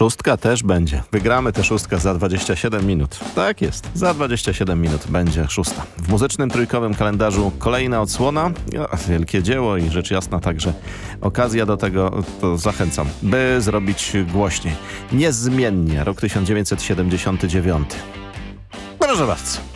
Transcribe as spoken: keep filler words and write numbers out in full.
Szóstka też będzie. Wygramy tę szóstkę za dwadzieścia siedem minut. Tak jest, za dwadzieścia siedem minut będzie szósta. W muzycznym trójkowym kalendarzu kolejna odsłona. No, wielkie dzieło i rzecz jasna także okazja do tego, to zachęcam, by zrobić głośniej. Niezmiennie rok tysiąc dziewięćset siedemdziesiąty dziewiąty. Proszę bardzo.